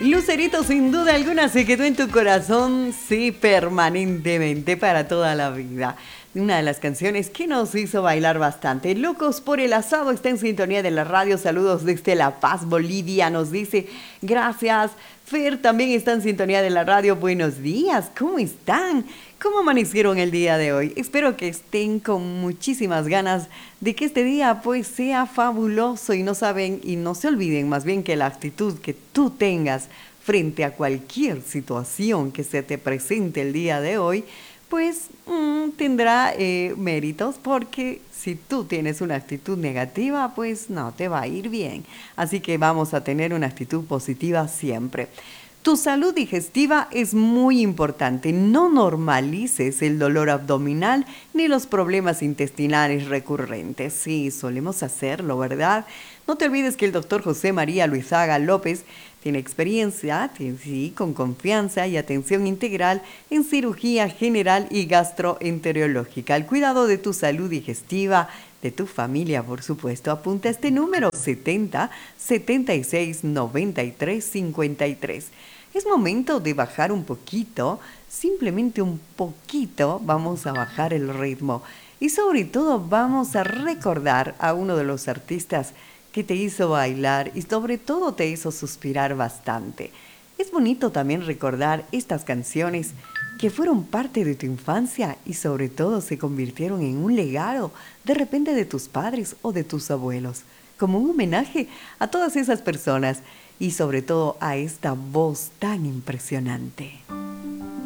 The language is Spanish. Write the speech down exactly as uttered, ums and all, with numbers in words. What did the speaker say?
Lucerito, sin duda alguna, se quedó en tu corazón, sí, permanentemente, para toda la vida. Una de las canciones que nos hizo bailar bastante. Locos por el asado está en sintonía de la radio. Saludos desde La Paz, Bolivia. Nos dice, gracias. Fer también está en sintonía de la radio. Buenos días, ¿cómo están? ¿Cómo amanecieron el día de hoy? Espero que estén con muchísimas ganas de que este día pues sea fabuloso y no saben y no se olviden más bien que la actitud que tú tengas frente a cualquier situación que se te presente el día de hoy, pues mmm, tendrá eh, méritos, porque si tú tienes una actitud negativa, pues no te va a ir bien. Así que vamos a tener una actitud positiva siempre. Tu salud digestiva es muy importante. No normalices el dolor abdominal ni los problemas intestinales recurrentes. Sí, solemos hacerlo, ¿verdad? No te olvides que el doctor José María Luizaga López tiene experiencia, sí, con confianza y atención integral en cirugía general y gastroenterológica. El cuidado de tu salud digestiva, de tu familia, por supuesto. Apunta este número: setenta, setenta y seis, noventa y tres, cincuenta y tres. Es momento de bajar un poquito, simplemente un poquito. Vamos a bajar el ritmo y sobre todo vamos a recordar a uno de los artistas que te hizo bailar y sobre todo te hizo suspirar bastante. Es bonito también recordar estas canciones que fueron parte de tu infancia y sobre todo se convirtieron en un legado de repente de tus padres o de tus abuelos, como un homenaje a todas esas personas y sobre todo a esta voz tan impresionante.